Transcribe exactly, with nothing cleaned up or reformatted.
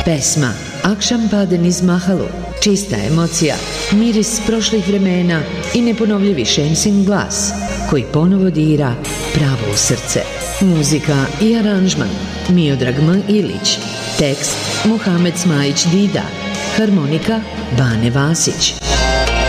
Pesma Akšam pade niz Mahalu, čista emocija, miris prošlih vremena i neponovljivi Šemsin glas koji ponovo dira pravo u srce. Muzika i aranžman Miodrag M. Ilić, tekst Muhamed Smajić Dida, harmonika Bane Vasić.